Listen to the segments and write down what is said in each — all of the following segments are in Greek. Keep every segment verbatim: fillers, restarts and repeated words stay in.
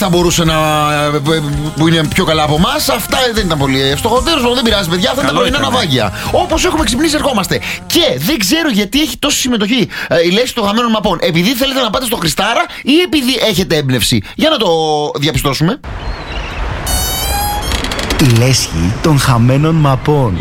θα μπορούσε να. Που είναι πιο καλά από εμάς. Αυτά δεν ήταν πολύ εύστοχο. Τέλος, δεν πειράζει, παιδιά. Αυτά είναι τα πρωινά ναυάγια. Όπως έχουμε ξυπνήσει, ερχόμαστε. Και δεν ξέρω γιατί έχει τόση συμμετοχή ε, η λέξη των χαμένων μαπών. Επειδή θέλετε να πάτε στο Χριστάρα ή επειδή έχετε έμπνευση. Για να το διαπιστώσουμε. Η λέσχη των χαμένων μαπών.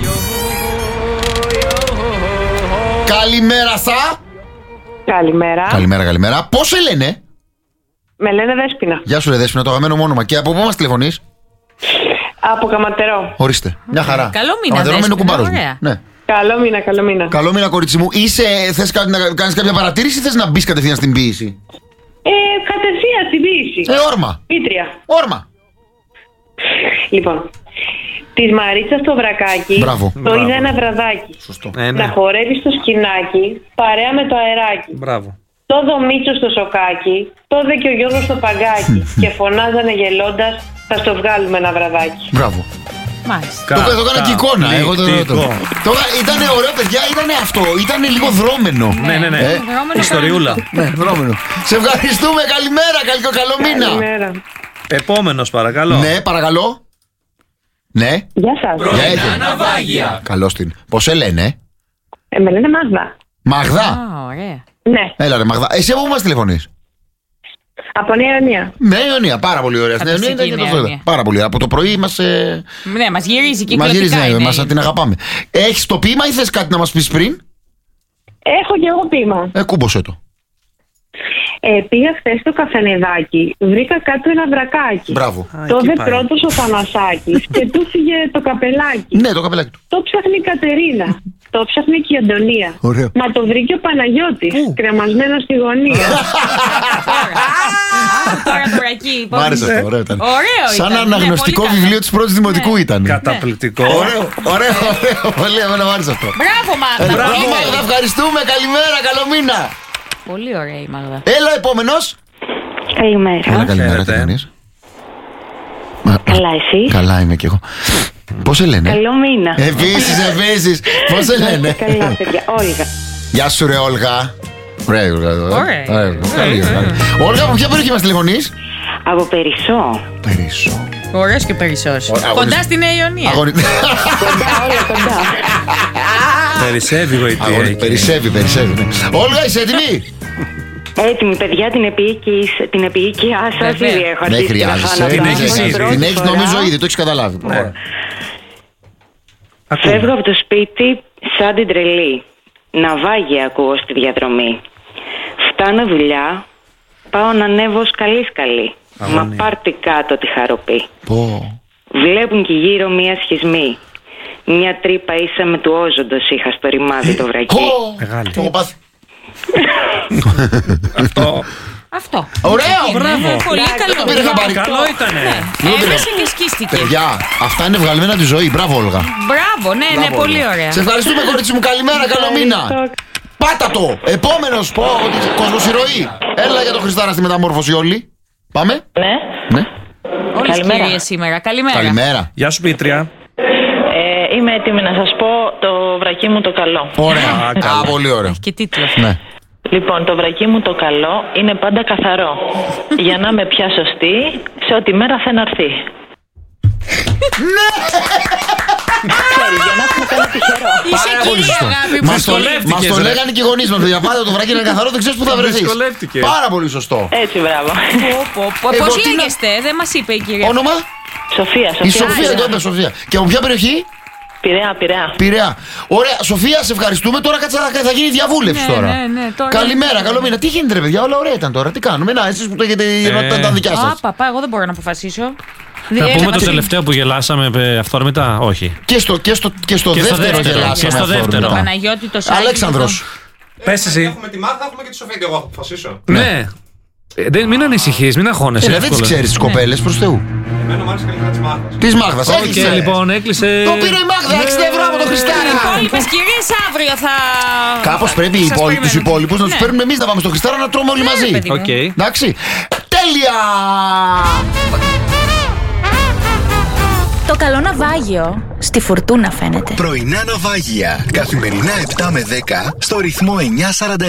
Καλημέρα σα. Καλημέρα. Καλημέρα, καλημέρα. Πώς σε λένε? Με λένε Δέσποινα. Γεια σου, ρε Δέσποινα, το αγαπημένο μου όνομα. Και από πού μας τηλεφωνείς? Από Καματερό. Ορίστε. Μια χαρά. Καλό μήνα. Καματερό είναι ο κουμπάρος μου. Ναι. Καλό μήνα, καλό μήνα. Καλό μήνα, κορίτσι μου. Είσαι, θες να κάνεις κάποια παρατήρηση ή θες να μπεις κατευθείαν στην ποίηση? Ε, κατευθείαν στην ποίηση. Ε, όρμα. Πίτρια. Όρμα. Λοιπόν, της Μαρίτσας στο βρακάκι. Μπράβο. Το είδε ένα βραδάκι. Σωστό. Ε, ναι. Να χορεύει στο σκηνάκι, παρέα με το αεράκι. Μπράβο. Το δομίτσο στο σοκάκι, το δε και ο Γιώργος στο παγκάκι. Και φωνάζανε γελώντας, θα στο βγάλουμε ένα βραδάκι. Μπράβο. Μάλιστα. Το, το έκανα και εικόνα. Εγώ το, το, το. το, ήτανε ωραίο, παιδιά, ήτανε αυτό. Ήτανε λίγο δρόμενο. Ναι, ναι, ναι. Ε, Ιστοριούλα. Ναι, δρόμενο. Σε ευχαριστούμε, καλημέρα, καλή, καλό μήνα. Καλημέρα. Επόμενος, παρακαλώ. Ναι, παρακαλώ. Ναι. Γεια σας. Γεια έχετε. Καλώς την. Πώς σε λένε? Ε, με λένε Μάγδα. Μαγδά. Α, ωραία. Ναι, Έλα ρε Μαγδά. Εσύ από πού μας τηλεφωνείς? από Νέα Ιωνία. Ναι, Ιωνία, πάρα πολύ ωραία. Στην Ιωνία ήταν και το αυτό. Πάρα πολύ ωραία. Από το πρωί μας. Ε... Ναι, μας γυρίζει και Μας γυρίζει, ναι, είναι. μας την αγαπάμε. Έχεις το ποίημα ή θες κάτι να μας πεις πριν? Έχω και εγώ ποίημα. Ε, κούμποσέ το. Ε, πήγα χθες στο καφενεδάκι, βρήκα κάτω ένα βρακάκι. Μπράβο. Το δε πρώτος ο Θανασάκης και του φύγε το καπελάκι. Ναι, το καπελάκι του. Το ψάχνει η Κατερίνα. Το ψάχνει και η Αντωνία. Ωραίο. Μα το βρήκε ο Παναγιώτης, κρεμασμένο στη γωνία. Τώρα τώρα εκεί. Μ' άρεσε αυτό, ωραίο ήταν. Ωραίο ήταν. Σαν ναι, αναγνωστικό πολύ βιβλίο της πρώτης δημοτικού ήταν. Καταπληκτικό. Ωραίο, ωραίο, ωραίο. Πολύ, εμένα μου άρεσε αυτό. Μπράβο, Μάγδα. Ε, Μπράβο, Μάγδα, ευχαριστούμε. Καλημέρα, καλό μήνα. Πολύ ωραία η Μάγδα. Έλα, επόμενος. Καλημέρα. Έλα, καλημέρα, τι Χαίρετε. κάνεις? Καλά, εσύ? Καλά είμαι κι εγώ. Πώς σε λένε? Καλό μήνα. Επίσης, επίσης. Πώς σε λένε? Καλά, παιδιά. Όλγα. Γεια σου ρε Όλγα. Ωραία, Όλγα. Ωραία. Καλή, καλή. Όλγα, από ποια περιοχή μας τηλεφωνείς? Από Περισσό. Περισσό. Ωραίος και περισσός. Ωραία, Κοντά αγωνι- στη Νέα Ιωνία. Αγωνι... Κοντά, όλα κοντά. Περισσεύει γοητεία Αγωνι... εκεί. Περισσεύει, περισσεύει. Ναι. Όλγα, είσαι έτοιμη? Έτοιμη, παιδιά, την επίοικη, την επίοικιά σας Βέβαια. ήδη έχω Δεν αρχίσει να χρειάζεσαι. χάνω Την τα έχεις άσχημα ήδη. πρώτη Την έχεις φορά. νομίζω ήδη, το έχεις καταλάβει. Ναι. Φεύγω από το σπίτι σαν την τρελή. Ναυάγια ακούω στη διαδρομή. Φτάνω δουλειά, πάω να ανέβω σκαλί σκαλί. Μα πάρτι κάτω τη χαροπή. Πω. Βλέπουν και γύρω μία σχισμή. Μια τρύπα ίσα με του όζοντος είχα στο ρημάδι το βρακί. Πω. Μεγάλη. Το έχω πάθει. Αυτό. Αυτό. Ωραίο, Ναι, μπράβο. ναι, πολύ Δεν καλό. το πήρε χαμπάρι. Καλό ήτανε. Έμεσε και σκίστηκε. Παιδιά, αυτά είναι βγαλμένα τη ζωή. Μπράβο, Όλγα. Μπράβο, ναι, ναι, Μπράβο, πολύ Όλγα. ωραία. Σε ευχαριστούμε, κορίτσι μου. Καλημέρα, καλό μήνα. Πάτα το. Επόμενος, πω, κοσμοσυρωή. Έλα για το Χριστάρα στη μεταμόρφωση όλοι. Πάμε. Ναι. Ναι. Όλες Καλημέρα. κυρίες σήμερα. Καλημέρα. Καλημέρα. Γεια σου Πίτρια. Ε, είμαι έτοιμη να σας πω το βρακί μου το καλό. Ωραία. Α, καλά. Α, πολύ ωραίο. Και τίτλο. Ναι. Λοιπόν, το βρακί μου το καλό είναι πάντα καθαρό. Για να είμαι πια σωστή σε ό,τι μέρα θα έρθει. Ξέρεις, για να έχουμε κάνει τυχερό. Είσαι Πάρα εκεί, πολύ σωστό. αγάπη μου. Μας το, Δυσκολεύτηκες, μας το ρε. λέγανε και οι γονείς μας. Για πάντα το βρακί είναι καθαρό, δεν ξέρεις που θα βρεθείς. Δυσκολεύτηκες. Πάρα πολύ σωστό. Έτσι, μπράβο. Πω, πω, πω. Εγώ Πώς τι να- λέγεστε, δεν μας είπε η κυρία. Όνομα? Σοφία, Η Σοφία. Σοφία, το είπε Σοφία. Και από ποια περιοχή? Πειραιά, Πειραιά. Πειραιά. Ωραία, Σοφία, σε ευχαριστούμε. Τώρα κάτσε να- θα γίνει διαβούλευση Ναι, τώρα. ναι, ναι, τώρα- Καλημέρα, καλό μήνα. Τι γίνεται, ρε παιδιά, όλα ωραία ήταν τώρα. Τι κάνουμε, να, εσείς που το έχετε Ε. τα δικιά Α, σας. παπά, εγώ δεν μπορώ να αποφασίσω. Θα Έλα, πούμε το Βασίλη. τελευταίο που γελάσαμε ε, αυθόρμητα, όχι. Και στο, και στο, και στο Και στο δεύτερο δεύτερο, γελάσαμε και στο αυθόρμητα. δεύτερο. Παναγιώτη, το Σάκη. Αλέξανδρος. Πες εσύ. Έχουμε τη Μάγδα, έχουμε και τη Σοφία και εγώ θα αποφασίσω. Ναι. Ε, δεν, μην ανησυχείς, μην αγχώνεσαι. Ε, δεν τις εύκολα. ξέρεις τις κοπέλες, προς Θεού. Εμένα μου άρεσε καλύτερα τη Μάγδα. Της Μάγδας, Οκ, έκλεισε. λοιπόν, έκλεισε. Το πήρε η Μάγδα, έξι ευρώ από το Χριστάρα. Οι υπόλοιπες κυρίες αύριο θα. Κάπως πρέπει οι Σας υπόλοιποι, τους περιμένω. υπόλοιπους να τους Ναι. παίρνουμε εμείς να πάμε στο Χριστάρα να τρώμε όλοι Ναι, μαζί. παιδί μου. Οκ. Εντάξει. Τέλεια! Το καλό ναυάγιο στη φουρτούνα φαίνεται. Πρωινά ναυάγια. Καθημερινά επτά με δέκα στο ρυθμό εννιά σαράντα